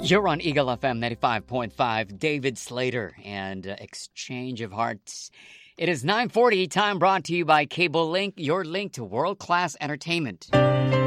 You're on Eagle FM 95.5, David Slater and Exchange of Hearts. It is 9:40, time brought to you by Cable Link, your link to world-class entertainment.